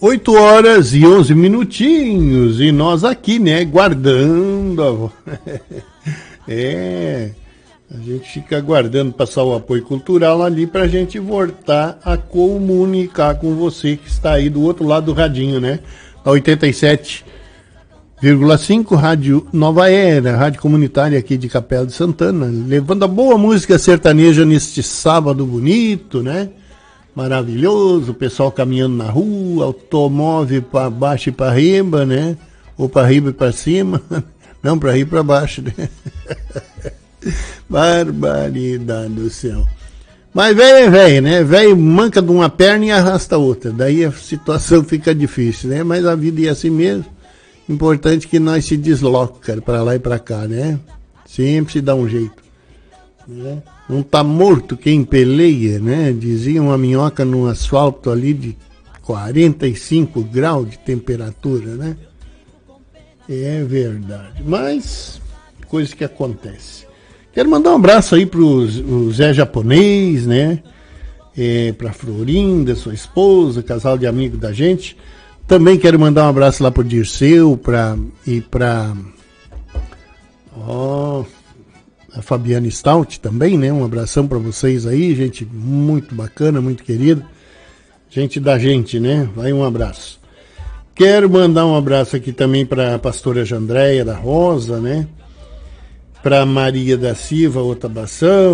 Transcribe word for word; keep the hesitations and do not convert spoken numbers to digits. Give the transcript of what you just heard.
oito horas e onze minutinhos, e nós aqui, né, guardando a vo... É, a gente fica aguardando passar o apoio cultural ali pra gente voltar a comunicar com você que está aí do outro lado do radinho, né? A oitenta e sete vírgula cinco, Rádio Nova Era, rádio comunitária aqui de Capela de Santana, levando a boa música sertaneja neste sábado bonito, né? Maravilhoso, o pessoal caminhando na rua, automóvel para baixo e para riba, né? Ou para riba e para cima. Não, para riba e para baixo, né? Barbaridade do céu. Mas velho é velho, né? Velho manca de uma perna e arrasta a outra. Daí a situação fica difícil, né? Mas a vida é assim mesmo. Importante que nós se desloquemos, cara, para lá e para cá, né? Sempre se dá um jeito, né? Não tá morto quem peleia, né? Dizia uma minhoca no asfalto ali de quarenta e cinco graus de temperatura, né? É verdade. Mas, coisa que acontece. Quero mandar um abraço aí pro Zé Japonês, né? É, pra Florinda, sua esposa, casal de amigo da gente. Também quero mandar um abraço lá pro Dirceu pra, e pra... Ó... Oh, a Fabiana Stout também, né? Um abração para vocês aí, gente muito bacana, muito querida. Gente da gente, né? Vai um abraço. Quero mandar um abraço aqui também para a pastora Jandréia da Rosa, né? Para Maria da Silva Otabação,